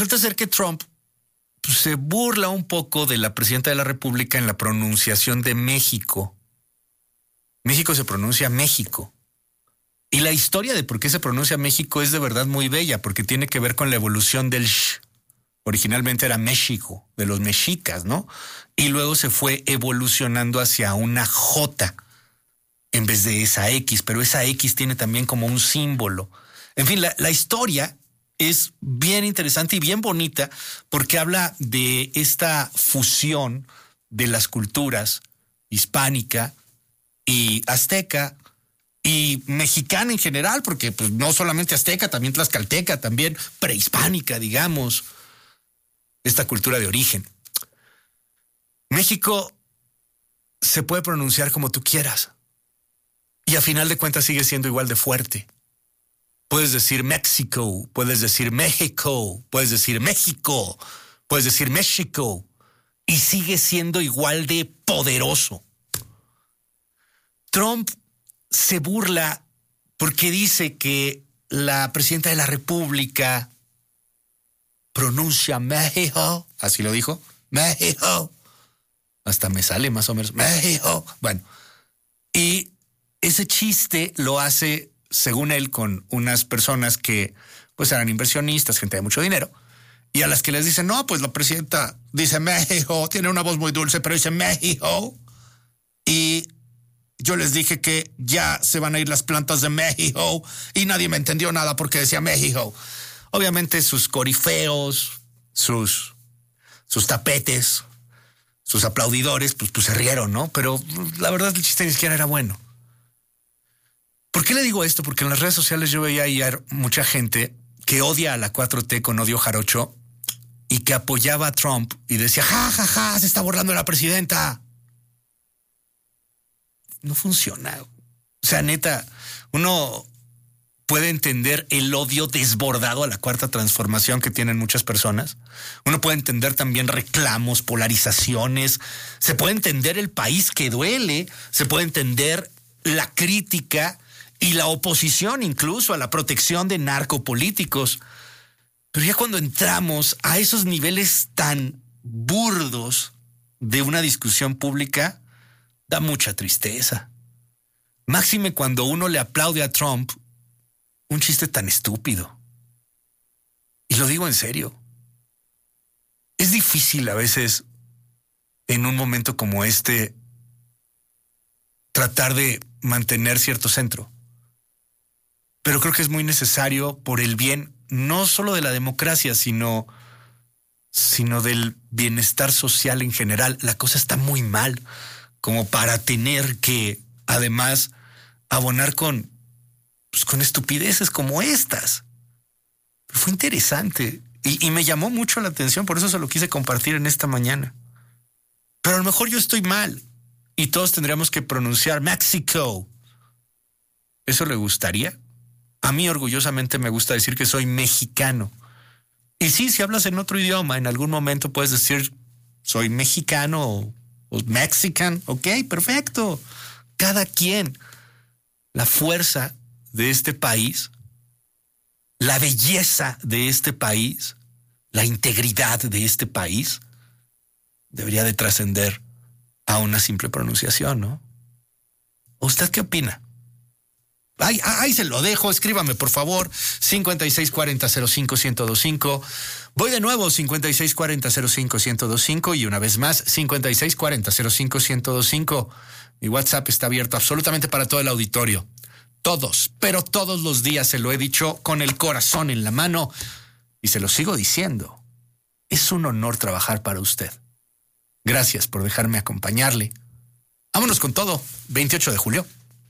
resulta ser que Trump pues, se burla un poco de la presidenta de la República en la pronunciación de México. México se pronuncia México. Y la historia de por qué se pronuncia México es de verdad muy bella, porque tiene que ver con la evolución del sh. Originalmente era México, de los mexicas, ¿no? Y luego se fue evolucionando hacia una J en vez de esa X, pero esa X tiene también como un símbolo. En fin, la historia es bien interesante y bien bonita porque habla de esta fusión de las culturas hispánica y azteca y mexicana en general, porque pues, no solamente azteca, también tlaxcalteca, también prehispánica, digamos, esta cultura de origen. México se puede pronunciar como tú quieras y a final de cuentas sigue siendo igual de fuerte. Puedes decir México, puedes decir México, puedes decir México, puedes decir México y sigue siendo igual de poderoso. Trump se burla porque dice que la presidenta de la República pronuncia México, así lo dijo, México. Hasta me sale más o menos, México. Bueno, y ese chiste lo hace, según él, con unas personas que pues eran inversionistas, gente de mucho dinero, y a las que les dicen, no, pues la presidenta dice México, tiene una voz muy dulce, pero dice México. Y yo les dije que ya se van a ir las plantas de México y nadie me entendió nada porque decía México. Obviamente sus corifeos, sus tapetes, sus aplaudidores, pues se rieron, ¿no? Pero la verdad el chiste ni siquiera era bueno. ¿Por qué le digo esto? Porque en las redes sociales yo veía ayer mucha gente que odia a la 4T con odio jarocho y que apoyaba a Trump y decía, ja, se está burlando de la presidenta. No funciona. O sea, neta, uno puede entender el odio desbordado a la cuarta transformación que tienen muchas personas. Uno puede entender también reclamos, polarizaciones. Se puede entender el país que duele. Se puede entender la crítica y la oposición incluso a la protección de narcopolíticos. Pero ya cuando entramos a esos niveles tan burdos de una discusión pública, da mucha tristeza. Máxime cuando uno le aplaude a Trump un chiste tan estúpido. Y lo digo en serio. Es difícil a veces, en un momento como este, tratar de mantener cierto centro. Pero creo que es muy necesario por el bien, no solo de la democracia, sino del bienestar social en general. La cosa está muy mal como para tener que, además, abonar con estupideces como estas. Pero fue interesante y me llamó mucho la atención, por eso se lo quise compartir en esta mañana. Pero a lo mejor yo estoy mal y todos tendríamos que pronunciar México. ¿Eso le gustaría? A mí orgullosamente me gusta decir que soy mexicano. Y sí, si hablas en otro idioma, en algún momento puedes decir soy mexicano o mexican. Ok, perfecto. Cada quien. La fuerza de este país, la belleza de este país, la integridad de este país debería de trascender a una simple pronunciación, ¿no? ¿Usted qué opina? Ahí se lo dejo, escríbame por favor, 5640-05-1025. Voy de nuevo, 5640-05-1025 y una vez más, 5640-05-1025. Mi WhatsApp está abierto absolutamente para todo el auditorio. Todos, pero todos los días se lo he dicho con el corazón en la mano y se lo sigo diciendo. Es un honor trabajar para usted. Gracias por dejarme acompañarle. Vámonos con todo, 28 de julio.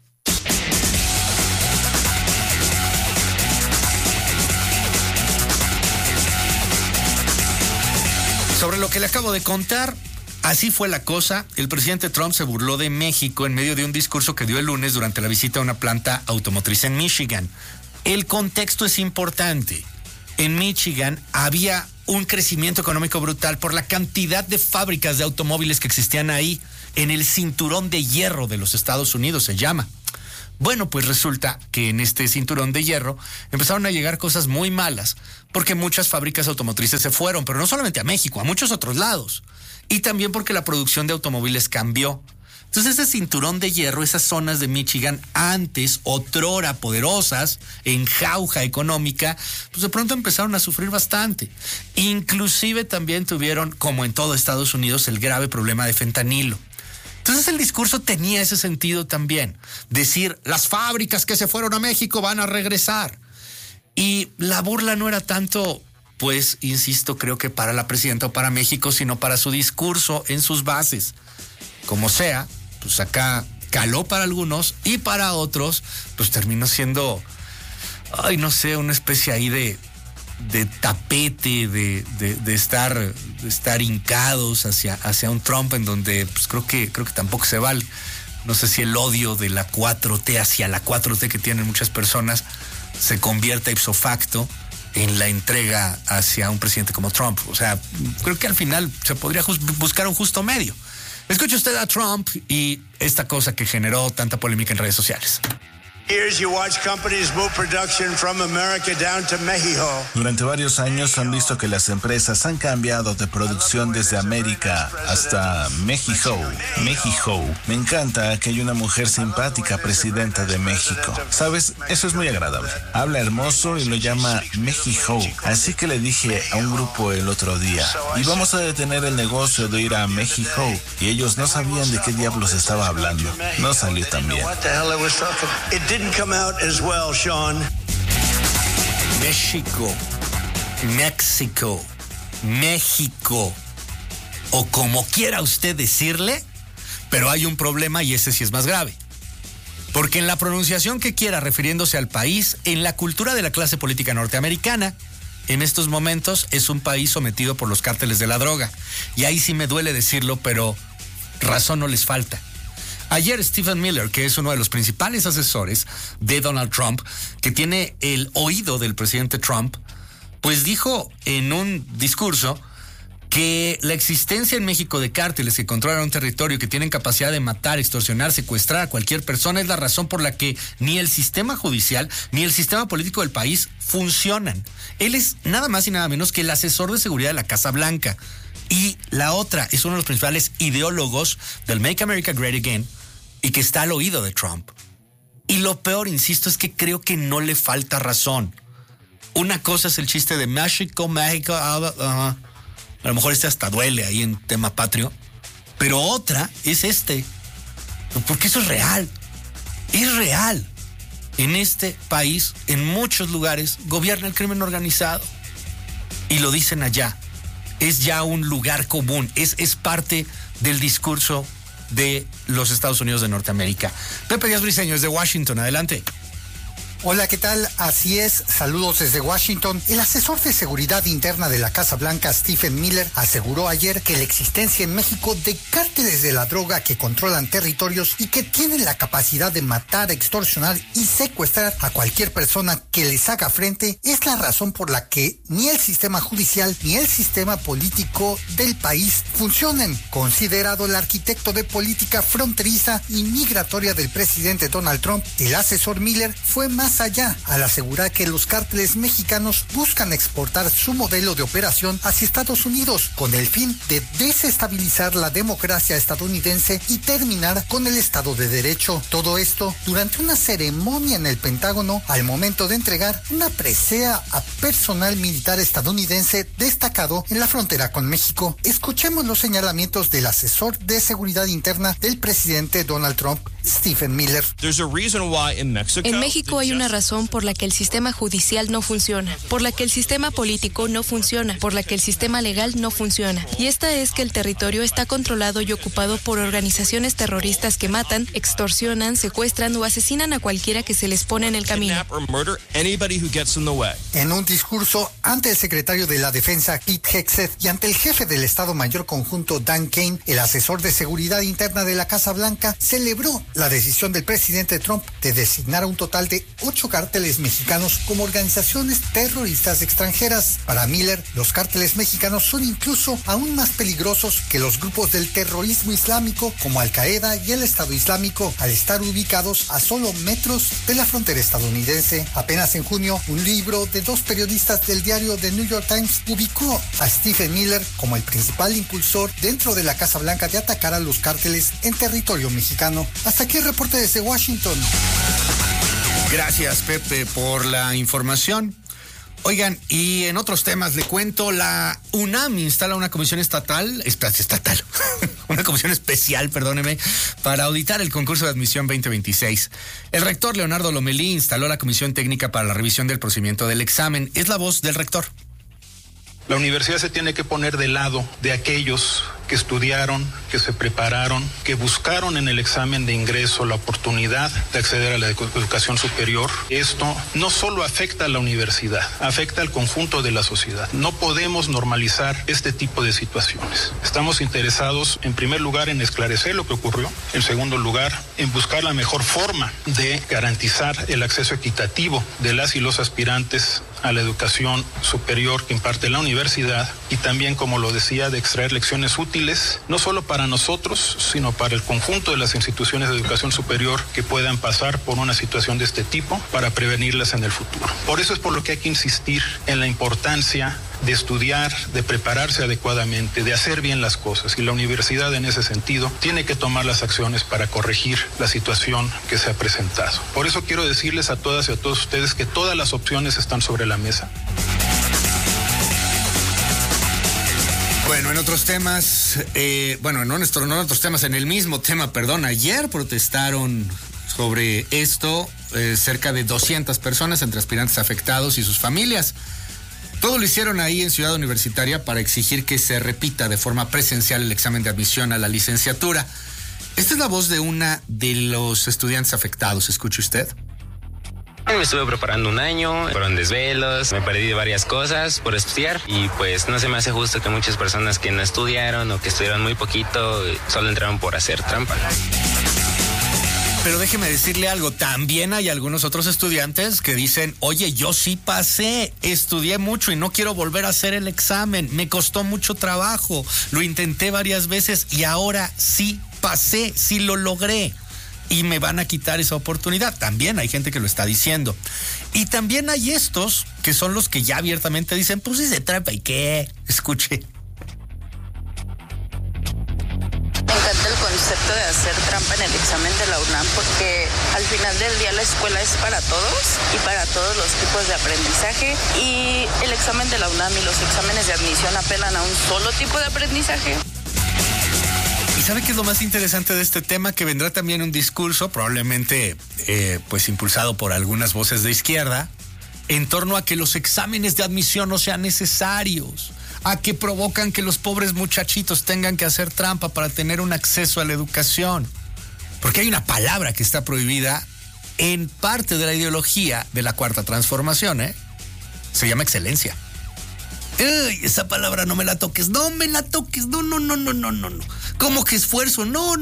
Sobre lo que le acabo de contar, así fue la cosa. El presidente Trump se burló de México en medio de un discurso que dio el lunes durante la visita a una planta automotriz en Michigan. El contexto es importante. En Michigan había un crecimiento económico brutal por la cantidad de fábricas de automóviles que existían ahí, en el cinturón de hierro de los Estados Unidos se llama. Bueno, pues resulta que en este cinturón de hierro empezaron a llegar cosas muy malas, porque muchas fábricas automotrices se fueron, pero no solamente a México, a muchos otros lados. Y también porque la producción de automóviles cambió. Entonces ese cinturón de hierro, esas zonas de Michigan antes, otrora poderosas, en jauja económica, pues de pronto empezaron a sufrir bastante. Inclusive también tuvieron, como en todo Estados Unidos, el grave problema de fentanilo. Entonces el discurso tenía ese sentido también. Decir, las fábricas que se fueron a México van a regresar. Y la burla no era tanto, pues, insisto, creo que para la presidenta o para México, sino para su discurso en sus bases. Como sea, pues acá caló para algunos y para otros, pues terminó siendo, ay, no sé, una especie ahí de tapete, de estar hincados hacia un Trump en donde pues creo que tampoco se vale. No sé si el odio de la 4T hacia la 4T que tienen muchas personas se convierta ipso facto en la entrega hacia un presidente como Trump. O sea, creo que al final se podría buscar un justo medio. Escuche usted a Trump y esta cosa que generó tanta polémica en redes sociales. Durante varios años han visto que las empresas han cambiado de producción desde América hasta México. México. Me encanta que haya una mujer simpática presidenta de México. ¿Sabes? Eso es muy agradable. Habla hermoso y lo llama México. Así que le dije a un grupo el otro día, y vamos a detener el negocio de ir a México. Y ellos no sabían de qué diablos estaba hablando. No salió tan bien. Come out as well, Sean. México, o como quiera usted decirle, pero hay un problema y ese sí es más grave. Porque en la pronunciación que quiera refiriéndose al país, en la cultura de la clase política norteamericana, en estos momentos es un país sometido por los cárteles de la droga. Y ahí sí me duele decirlo, pero razón no les falta. Ayer Stephen Miller, que es uno de los principales asesores de Donald Trump, que tiene el oído del presidente Trump, pues dijo en un discurso que la existencia en México de cárteles que controlan un territorio, que tienen capacidad de matar, extorsionar, secuestrar a cualquier persona, es la razón por la que ni el sistema judicial ni el sistema político del país funcionan. Él es nada más y nada menos que el asesor de seguridad de la Casa Blanca. Y la otra es uno de los principales ideólogos del Make America Great Again, y que está al oído de Trump. Y lo peor, insisto, es que creo que no le falta razón. Una cosa es el chiste de México, a lo mejor hasta duele ahí en tema patrio, pero otra es porque eso es real. Es real. En este país, en muchos lugares, gobierna el crimen organizado. Y lo dicen allá. Es ya un lugar común, es parte del discurso de los Estados Unidos de Norteamérica. Pepe Díaz Briceño, desde Washington, adelante. Hola, ¿qué tal? Así es, saludos desde Washington. El asesor de seguridad interna de la Casa Blanca, Stephen Miller, aseguró ayer que la existencia en México de cárteles de la droga que controlan territorios y que tienen la capacidad de matar, extorsionar y secuestrar a cualquier persona que les haga frente es la razón por la que ni el sistema judicial ni el sistema político del país funcionen. Considerado el arquitecto de política fronteriza y migratoria del presidente Donald Trump, el asesor Miller fue más allá al asegurar que los cárteles mexicanos buscan exportar su modelo de operación hacia Estados Unidos con el fin de desestabilizar la democracia estadounidense y terminar con el Estado de Derecho. Todo esto durante una ceremonia en el Pentágono al momento de entregar una presea a personal militar estadounidense destacado en la frontera con México. Escuchemos los señalamientos del asesor de seguridad interna del presidente Donald Trump, Stephen Miller. En México hay una razón por la que el sistema judicial no funciona, por la que el sistema político no funciona, por la que el sistema legal no funciona. Y esta es que el territorio está controlado y ocupado por organizaciones terroristas que matan, extorsionan, secuestran o asesinan a cualquiera que se les pone en el camino. En un discurso ante el secretario de la Defensa, Pete Hegseth, y ante el jefe del Estado Mayor Conjunto, Dan Kane, el asesor de seguridad interna de la Casa Blanca celebró la decisión del presidente Trump de designar a un total de 8 cárteles mexicanos como organizaciones terroristas extranjeras. Para Miller, los cárteles mexicanos son incluso aún más peligrosos que los grupos del terrorismo islámico como Al-Qaeda y el Estado Islámico, al estar ubicados a solo metros de la frontera estadounidense. Apenas en junio, un libro de 2 periodistas del diario The New York Times ubicó a Stephen Miller como el principal impulsor dentro de la Casa Blanca de atacar a los cárteles en territorio mexicano. Hasta aquí el reporte desde Washington. Gracias, Pepe, por la información. Oigan, y en otros temas le cuento, la UNAM instala una comisión una comisión especial, perdóneme, para auditar el concurso de admisión 2026. El rector Leonardo Lomelí instaló la comisión técnica para la revisión del procedimiento del examen. Es la voz del rector. La universidad se tiene que poner del lado de aquellos que estudiaron, que se prepararon, que buscaron en el examen de ingreso la oportunidad de acceder a la educación superior. Esto no solo afecta a la universidad, afecta al conjunto de la sociedad. No podemos normalizar este tipo de situaciones. Estamos interesados, en primer lugar, en esclarecer lo que ocurrió. En segundo lugar, en buscar la mejor forma de garantizar el acceso equitativo de las y los aspirantes a la educación superior que imparte la universidad, y también, como lo decía, de extraer lecciones útiles, no solo para nosotros, sino para el conjunto de las instituciones de educación superior que puedan pasar por una situación de este tipo, para prevenirlas en el futuro. Por eso es por lo que hay que insistir en la importancia de estudiar, de prepararse adecuadamente, de hacer bien las cosas, y la universidad en ese sentido tiene que tomar las acciones para corregir la situación que se ha presentado. Por eso quiero decirles a todas y a todos ustedes que todas las opciones están sobre la mesa. Bueno, en otros temas, en otros temas, en el mismo tema, ayer protestaron sobre esto cerca de 200 personas entre aspirantes afectados y sus familias. Todo lo hicieron ahí en Ciudad Universitaria para exigir que se repita de forma presencial el examen de admisión a la licenciatura. Esta es la voz de una de los estudiantes afectados. Escuche usted. Me estuve preparando un año, fueron desvelos, me perdí de varias cosas por estudiar, y pues no se me hace justo que muchas personas que no estudiaron o que estudiaron muy poquito solo entraron por hacer trampa. Pero déjeme decirle algo, también hay algunos otros estudiantes que dicen, oye, yo sí pasé, estudié mucho y no quiero volver a hacer el examen, me costó mucho trabajo, lo intenté varias veces y ahora sí pasé, sí lo logré. Y me van a quitar esa oportunidad. También hay gente que lo está diciendo. Y también hay estos que son los que ya abiertamente dicen, pues sí se trampa, ¿y qué? Escuche. Me encanta el concepto de hacer trampa en el examen de la UNAM, porque al final del día la escuela es para todos y para todos los tipos de aprendizaje, y el examen de la UNAM y los exámenes de admisión apelan a un solo tipo de aprendizaje. ¿Y sabe qué es lo más interesante de este tema? Que vendrá también un discurso, probablemente pues impulsado por algunas voces de izquierda, en torno a que los exámenes de admisión no sean necesarios, a que provocan que los pobres muchachitos tengan que hacer trampa para tener un acceso a la educación. Porque hay una palabra que está prohibida en parte de la ideología de la Cuarta Transformación, se llama excelencia. ¡Ey! Esa palabra no me la toques, no me la toques, no. ¿Cómo que esfuerzo? No.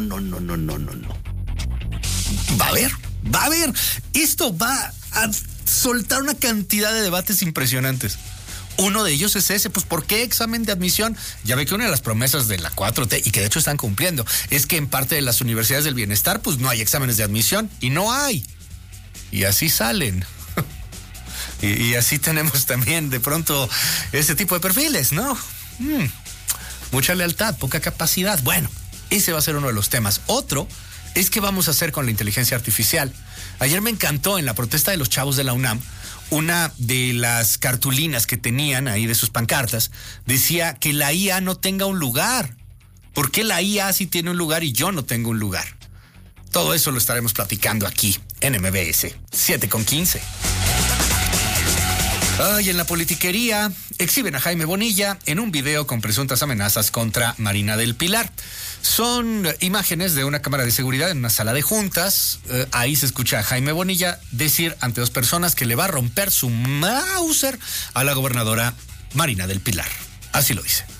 Va a haber. Esto va a soltar una cantidad de debates impresionantes. Uno de ellos es ese, pues ¿por qué examen de admisión? Ya ve que una de las promesas de la 4T, y que de hecho están cumpliendo, es que en parte de las universidades del bienestar, pues no hay exámenes de admisión, y no hay. Y así salen. Y así tenemos también de pronto ese tipo de perfiles, ¿no? Mucha lealtad, poca capacidad. Bueno, ese va a ser uno de los temas. Otro es qué vamos a hacer con la inteligencia artificial. Ayer me encantó en la protesta de los chavos de la UNAM, una de las cartulinas que tenían ahí de sus pancartas, decía que la IA no tenga un lugar. ¿Por qué la IA sí tiene un lugar y yo no tengo un lugar? Todo eso lo estaremos platicando aquí en MBS 7:15. Y en la politiquería, exhiben a Jaime Bonilla en un video con presuntas amenazas contra Marina del Pilar. Son imágenes de una cámara de seguridad en una sala de juntas. Ahí se escucha a Jaime Bonilla decir ante 2 personas que le va a romper su Mauser a la gobernadora Marina del Pilar. Así lo dice.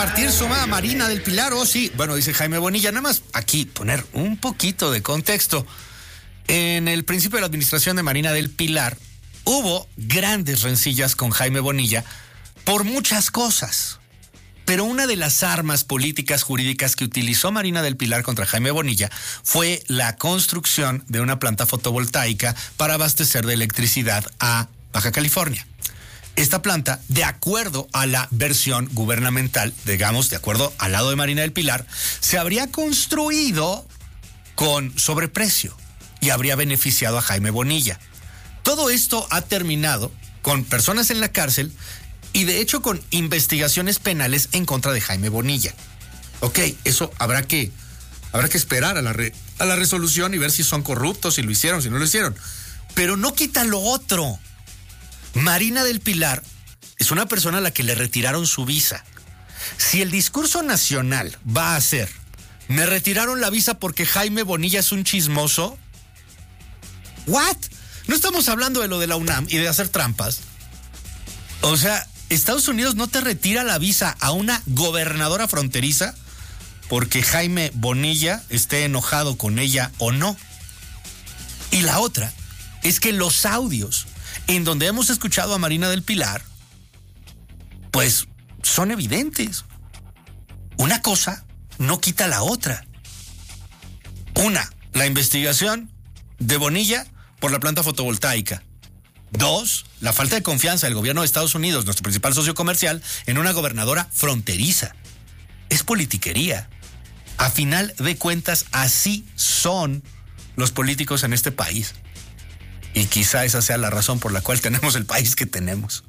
mártir suma a Marina del Pilar, oh sí. Bueno, dice Jaime Bonilla, nada más aquí poner un poquito de contexto. En el principio de la administración de Marina del Pilar hubo grandes rencillas con Jaime Bonilla por muchas cosas. Pero una de las armas políticas jurídicas que utilizó Marina del Pilar contra Jaime Bonilla fue la construcción de una planta fotovoltaica para abastecer de electricidad a Baja California. Esta planta, de acuerdo a la versión gubernamental, digamos, de acuerdo al lado de Marina del Pilar, se habría construido con sobreprecio y habría beneficiado a Jaime Bonilla. Todo esto ha terminado con personas en la cárcel y de hecho con investigaciones penales en contra de Jaime Bonilla. Ok, eso habrá que esperar a la resolución y ver si son corruptos, si lo hicieron, si no lo hicieron. Pero no quita lo otro. Marina del Pilar es una persona a la que le retiraron su visa. Si el discurso nacional va a ser, me retiraron la visa porque Jaime Bonilla es un chismoso, ¿what? No estamos hablando de lo de la UNAM y de hacer trampas. O sea, Estados Unidos no te retira la visa a una gobernadora fronteriza porque Jaime Bonilla esté enojado con ella o no. Y la otra es que los audios en donde hemos escuchado a Marina del Pilar, pues son evidentes. Una cosa no quita la otra. Una, la investigación de Bonilla por la planta fotovoltaica. Dos, la falta de confianza del gobierno de Estados Unidos, nuestro principal socio comercial, en una gobernadora fronteriza. Es politiquería. A final de cuentas, así son los políticos en este país. Y quizá esa sea la razón por la cual tenemos el país que tenemos.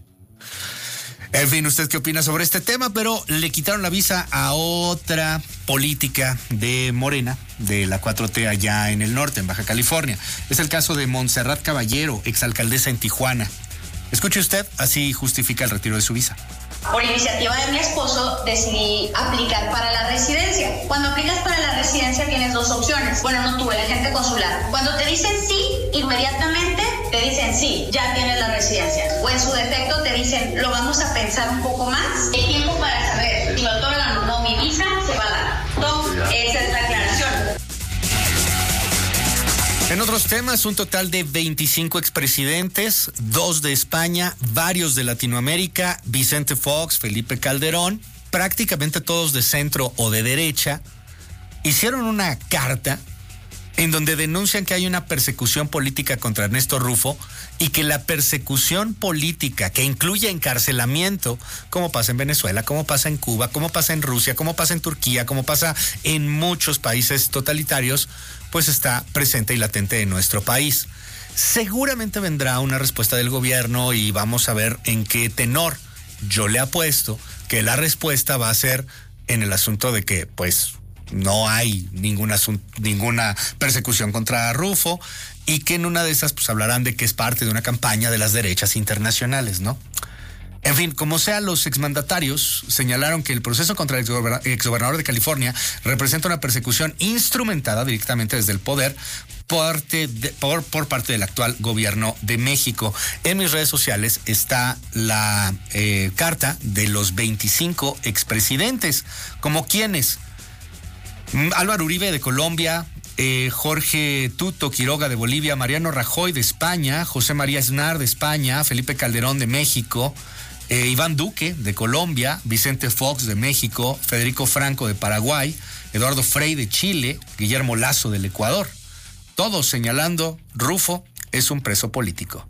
En fin, ¿usted qué opina sobre este tema? Pero le quitaron la visa a otra política de Morena, de la 4T allá en el norte, en Baja California. Es el caso de Montserrat Caballero, exalcaldesa en Tijuana. Escuche usted, así justifica el retiro de su visa. Por iniciativa de mi esposo decidí aplicar para la residencia. Cuando aplicas para la residencia tienes dos opciones. Bueno, no tuve, la gente consular. Cuando te dicen sí, inmediatamente te dicen sí, ya tienes la residencia. O en su defecto te dicen, lo vamos a pensar un poco más. El tiempo para saber si me otorgan o no mi visa se va a dar. Esa es la aclaración. En otros temas, un total de 25 expresidentes, 2 de España, varios de Latinoamérica, Vicente Fox, Felipe Calderón, prácticamente todos de centro o de derecha, hicieron una carta en donde denuncian que hay una persecución política contra Ernesto Rufo y que la persecución política que incluye encarcelamiento, como pasa en Venezuela, como pasa en Cuba, como pasa en Rusia, como pasa en Turquía, como pasa en muchos países totalitarios, pues está presente y latente en nuestro país. Seguramente vendrá una respuesta del gobierno y vamos a ver en qué tenor. Yo le apuesto que la respuesta va a ser en el asunto de que, pues, no hay ninguna persecución contra Rufo y que en una de esas pues hablarán de que es parte de una campaña de las derechas internacionales, ¿no? En fin, como sea, los exmandatarios señalaron que el proceso contra el exgobernador de California representa una persecución instrumentada directamente desde el poder por parte del actual gobierno de México. En mis redes sociales está la carta de los 25 expresidentes, como quienes: Álvaro Uribe de Colombia, Jorge Tuto Quiroga de Bolivia, Mariano Rajoy de España, José María Aznar de España, Felipe Calderón de México, Iván Duque de Colombia, Vicente Fox de México, Federico Franco de Paraguay, Eduardo Frei de Chile, Guillermo Lasso del Ecuador. Todos señalando, Rufo es un preso político.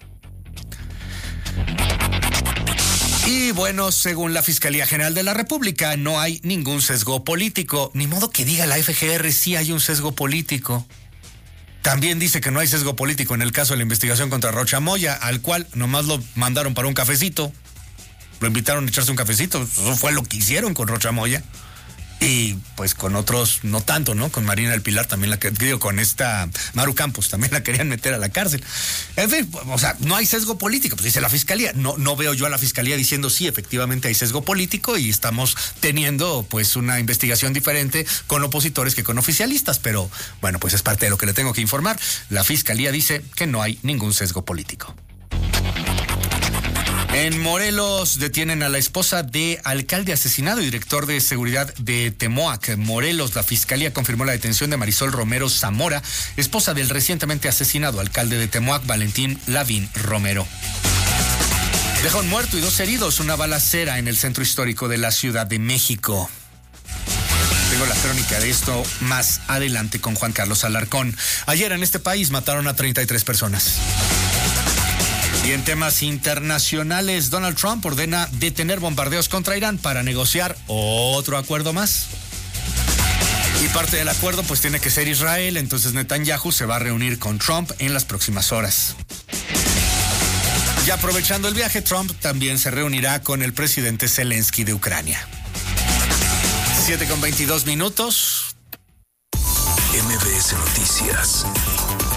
Y bueno, según la Fiscalía General de la República, no hay ningún sesgo político. Ni modo que diga la FGR sí hay un sesgo político. También dice que no hay sesgo político en el caso de la investigación contra Rocha Moya, al cual nomás lo mandaron para un cafecito. Lo invitaron a echarse un cafecito. Eso fue lo que hicieron con Rocha Moya. Y pues con otros no tanto, ¿no? Con Marina del Pilar también con esta Maru Campos también la querían meter a la cárcel. En fin, o sea, no hay sesgo político, pues dice la Fiscalía. No veo yo a la Fiscalía diciendo sí, efectivamente hay sesgo político y estamos teniendo pues una investigación diferente con opositores que con oficialistas, pero bueno, pues es parte de lo que le tengo que informar. La Fiscalía dice que no hay ningún sesgo político. En Morelos detienen a la esposa de alcalde asesinado y director de seguridad de Temoac, Morelos. La fiscalía confirmó la detención de Marisol Romero Zamora, esposa del recientemente asesinado alcalde de Temoac, Valentín Lavín Romero. Dejó un muerto y 2 heridos una balacera en el centro histórico de la Ciudad de México. Tengo la crónica de esto más adelante con Juan Carlos Alarcón. Ayer en este país mataron a 33 personas. Y en temas internacionales, Donald Trump ordena detener bombardeos contra Irán para negociar otro acuerdo más. Y parte del acuerdo pues tiene que ser Israel, entonces Netanyahu se va a reunir con Trump en las próximas horas. Y aprovechando el viaje, Trump también se reunirá con el presidente Zelensky de Ucrania. 7:22 minutos. MBS Noticias.